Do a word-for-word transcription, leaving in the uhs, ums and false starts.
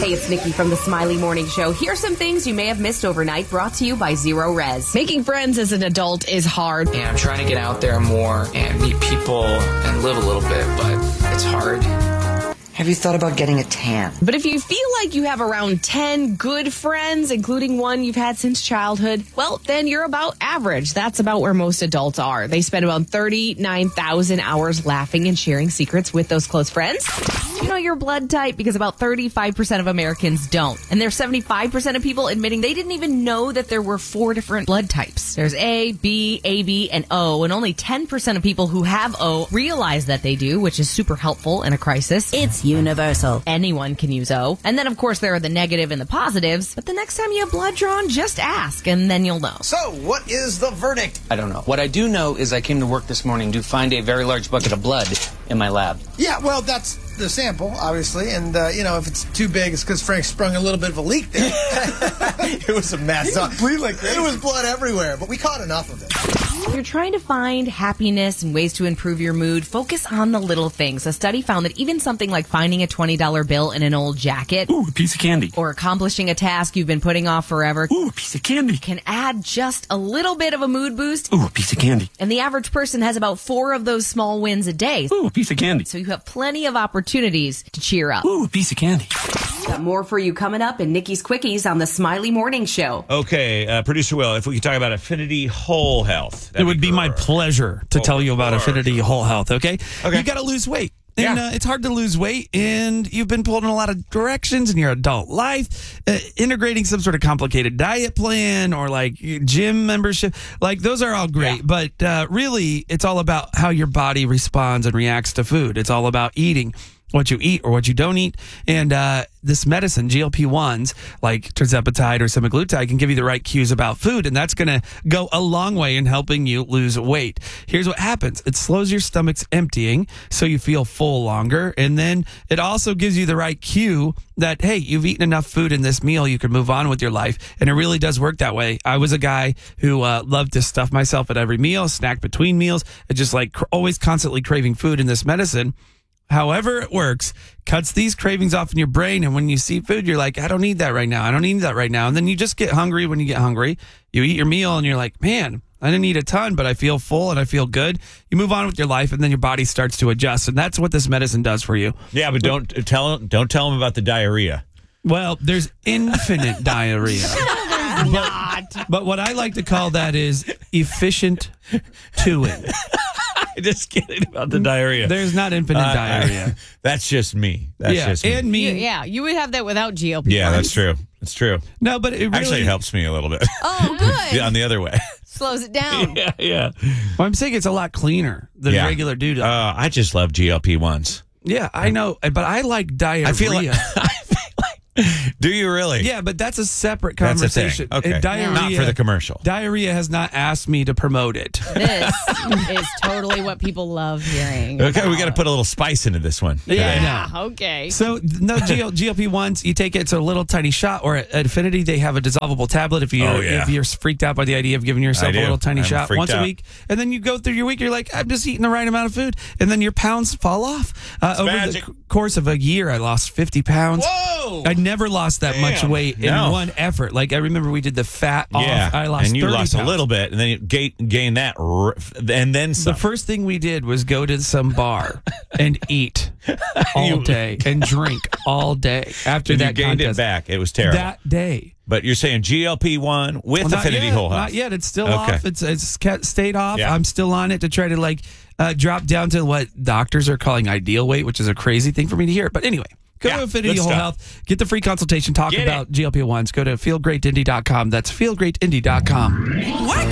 Hey, it's Nikki from the Smiley Morning Show. Here's some things you may have missed overnight, brought to you by Zero Res. Making friends as an adult is hard. And I'm trying to get out there more and meet people and live a little bit, but it's hard. Have you thought about getting a tan? But if you feel like you have around ten good friends, including one you've had since childhood, well, then you're about average. That's about where most adults are. They spend about thirty-nine thousand hours laughing and sharing secrets with those close friends. You know your blood type, because about thirty-five percent of Americans don't. And there's seventy-five percent of people admitting they didn't even know that there were four different blood types. There's A, B, A B, and O, and only ten percent of people who have O realize that they do, which is super helpful in a crisis. It's universal. Anyone can use O. And then, of course, there are the negative and the positives. But the next time you have blood drawn, just ask, and then you'll know. So, what is the verdict? I don't know. What I do know is I came to work this morning to find a very large bucket of blood in my lab. Yeah, well, that's the sample, obviously. And, uh, you know, if it's too big, it's because Frank sprung a little bit of a leak there. It was a mess. It was, like it was blood everywhere, but we caught enough of it. If you're trying to find happiness and ways to improve your mood, focus on the little things. A study found that even something like finding a twenty dollar bill in an old jacket, ooh, a piece of candy, or accomplishing a task you've been putting off forever, ooh, a piece of candy, can add just a little bit of a mood boost. Ooh, a piece of candy. And the average person has about four of those small wins a day. Ooh, a piece of candy. So you have plenty of opportunities to cheer up. Ooh, a piece of candy. Got more for you coming up in Nikki's Quickies on the Smiley Morning Show. Okay, uh, Producer Will, if we could talk about Affinity Whole Health. It would be, be my pleasure to oh, tell you about Affinity Whole Health, okay? Okay. You got to lose weight. And yeah. uh, it's hard to lose weight, and you've been pulled in a lot of directions in your adult life. Uh, integrating some sort of complicated diet plan or like gym membership, like those are all great. Yeah. But uh, really, it's all about how your body responds and reacts to food. It's all about eating what you eat or what you don't eat. And uh, this medicine, G L P ones, like tirzepatide or semaglutide, can give you the right cues about food. And that's going to go a long way in helping you lose weight. Here's what happens. It slows your stomach's emptying so you feel full longer. And then it also gives you the right cue that, hey, you've eaten enough food in this meal, you can move on with your life. And it really does work that way. I was a guy who uh, loved to stuff myself at every meal, snack between meals, and just like cr- always constantly craving food. In this medicine, however it works, cuts these cravings off in your brain. And when you see food, you're like, I don't need that right now. I don't need that right now. And then you just get hungry when you get hungry. You eat your meal and you're like, man, I didn't eat a ton, but I feel full and I feel good. You move on with your life, and then your body starts to adjust. And that's what this medicine does for you. Yeah, but don't tell don't tell them about the diarrhea. Well, there's infinite diarrhea. There's not. But, but what I like to call that is efficient chewing. Just kidding about the diarrhea. There's not infinite uh, diarrhea. I, that's just me. That's yeah, just me. And me. You, yeah, you would have that without G L P. Yeah, that's true. That's true. No, but it really actually it helps me a little bit. Oh, good. Yeah, on the other way. Slows it down. yeah, yeah. Well, I'm saying it's a lot cleaner than yeah. regular dude. Uh, I just love G L P ones. Yeah, I know, but I like diarrhea. I feel like. I feel like do you really? Yeah, but that's a separate that's conversation. A thing. Okay. Diarrhea, not for the commercial. Diarrhea has not asked me to promote it. This is totally what people love hearing. Okay, about. we got to put a little spice into this one. Yeah, yeah okay. So, no, G L P ones, you take it, it's a little tiny shot, or at Affinity, they have a dissolvable tablet if you're, oh, yeah. if you're freaked out by the idea of giving yourself a little tiny I'm shot once out. a week. And then you go through your week, you're like, I'm just eating the right amount of food. And then your pounds fall off. Uh, over magic. the course of a year, I lost fifty pounds. Whoa! I never lost that Damn. much weight in no. one effort. Like, I remember we did the fat yeah. off. I lost and you thirty lost pounds. a little bit, and then you gain, gain that, and then some. The first thing we did was go to some bar and eat all You- day and drink all day after and that you gained contest. it back. It was terrible. That day. But you're saying G L P one with Well, not Affinity yet, Whole Health. Not yet. It's still Okay. off. It's it's kept, stayed off. Yeah. I'm still on it to try to like uh, drop down to what doctors are calling ideal weight, which is a crazy thing for me to hear. But anyway, go Yeah, to Affinity good Whole stuff. Health. Get the free consultation. Talk Get about G L P ones. Go to feel great indy dot com. That's feel great indy dot com. Wake